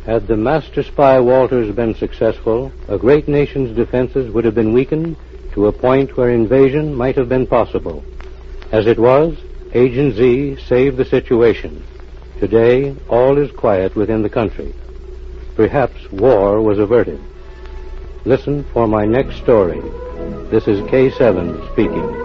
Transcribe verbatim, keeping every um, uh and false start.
Had the master spy Walters been successful, a great nation's defenses would have been weakened to a point where invasion might have been possible. As it was, Agent Z saved the situation. Today, all is quiet within the country. Perhaps war was averted. Listen for my next story. This is K seven speaking.